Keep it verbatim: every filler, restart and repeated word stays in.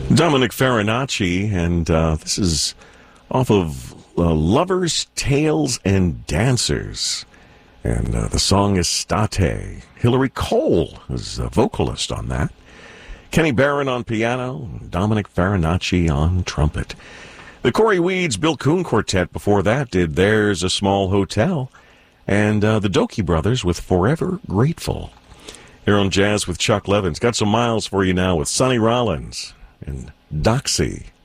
Dominic Farinacci, and uh, this is off of uh, Lovers, Tales, and Dancers. And uh, the song is State. Hillary Cole is a vocalist on that. Kenny Barron on piano, Dominic Farinacci on trumpet. The Corey Weeds, Bill Coon Quartet before that did There's a Small Hotel. And uh, the Dokie Brothers with Forever Grateful. Here on Jazz with Chuck Levins. Got some miles for you now with Sonny Rollins and Doxy.